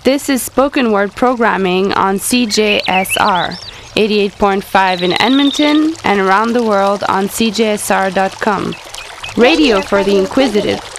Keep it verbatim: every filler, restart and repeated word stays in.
This is spoken word programming on C J S R, eighty-eight point five in Edmonton and around the world on C J S R dot com. Radio for the inquisitive.